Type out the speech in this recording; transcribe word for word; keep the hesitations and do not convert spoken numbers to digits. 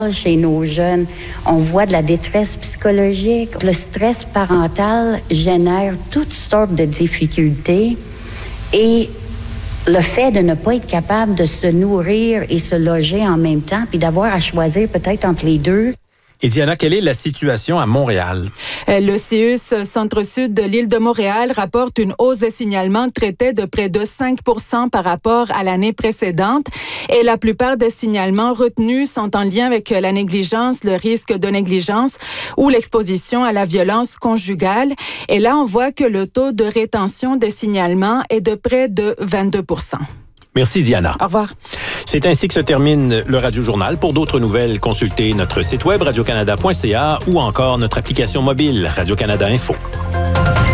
Chez nos jeunes, on voit de la détresse psychologique. Le stress parental génère toutes sortes de difficultés et le fait de ne pas être capable de se nourrir et se loger en même temps, puis d'avoir à choisir peut-être entre les deux. Et Diana, quelle est la situation à Montréal? Le C E U S Centre-Sud de l'île de Montréal rapporte une hausse des signalements de traités de près de cinq pour cent par rapport à l'année précédente. Et la plupart des signalements retenus sont en lien avec la négligence, le risque de négligence ou l'exposition à la violence conjugale. Et là, on voit que le taux de rétention des signalements est de près de vingt-deux pour cent. Merci, Diana. Au revoir. C'est ainsi que se termine le Radio-Journal. Pour d'autres nouvelles, consultez notre site web radio canada point c a ou encore notre application mobile Radio-Canada Info.